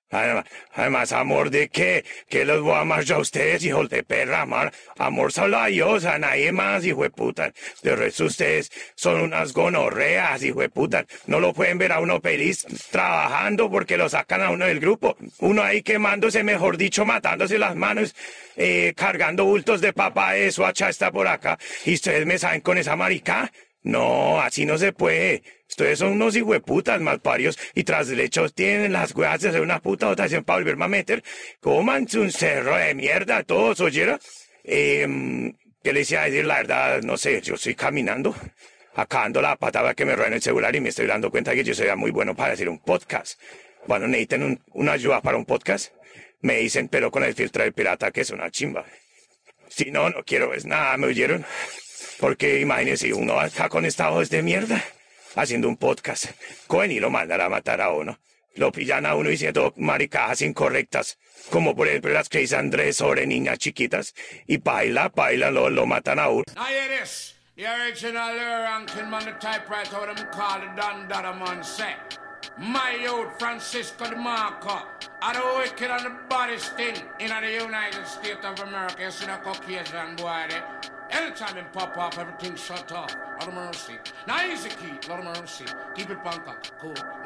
Además, amor de qué, que los voy a amar yo a ustedes, hijos de perra, amar, amor solo a Dios, a nadie más, hijo de puta. De resto ustedes son unas gonorreas, hijo de puta. No lo pueden ver a uno feliz trabajando porque lo sacan a uno del grupo. Uno ahí quemándose, mejor dicho, matándose las manos, cargando bultos de papa, eso, hacha está por acá. Y ustedes me saben con esa marica. No, así no se puede. Ustedes son unos hijueputas malparios y tras del hecho tienen las huevas de hacer una puta votación para volverme a meter. Cómanse un cerro de mierda todos, ¿oyera? ¿Qué les iba a decir? La verdad, no sé, yo estoy caminando, acá ando la patada que me roban el celular y me estoy dando cuenta que yo soy muy bueno para hacer un podcast. Cuando necesiten una ayuda para un podcast, me dicen, pero con el filtro del pirata que es una chimba. Si no, no quiero es nada, ¿me oyeron? Porque imagínense, uno acá con esta voz de mierda, haciendo un podcast, cogen y lo mandan a matar a uno. Lo pillan a uno diciendo maricadas incorrectas, como por ejemplo las que dice Andrés sobre niñas chiquitas, y paila, lo matan a uno. Now hear this, the original ranking man, the typewriter, what them call the Don Dada man say. My youth, Francisco de Marco, are the wicked and the baddest thing in the United States of America. You see the Caucasian boy there? Anytime him pop off, everything shut off. Lot of mercy. Now easy key, lot of mercy. Keep it punk up, cool.